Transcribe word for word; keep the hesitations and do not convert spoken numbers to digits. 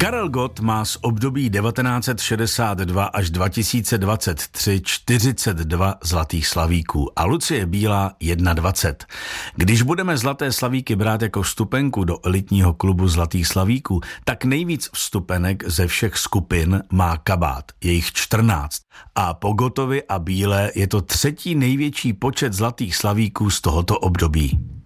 Karel Gott má z období devatenáct set šedesát dva až dva tisíce dvacet tři čtyřicet dva zlatých slavíků a Lucie Bílá dvacet jedna. Když budeme zlaté slavíky brát jako vstupenku do elitního klubu zlatých slavíků, tak nejvíc vstupenek ze všech skupin má Kabát, je jich čtrnáct. A po Gottovi a Bílé je to třetí největší počet zlatých slavíků z tohoto období.